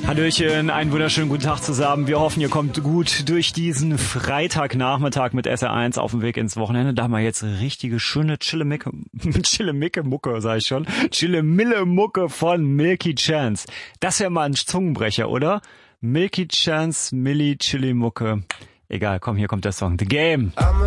Hallöchen, einen wunderschönen guten Tag zusammen. Wir hoffen, ihr kommt gut durch diesen Freitagnachmittag mit SR1 auf dem Weg ins Wochenende. Da haben wir jetzt richtige schöne Chille-Micke-Mucke, sag ich schon. Chille-Mille-Mucke von Milky Chance. Das wäre mal ein Zungenbrecher, oder? Milky Chance, Milli, Chili-Mucke. Egal, komm, hier kommt der Song. The Game.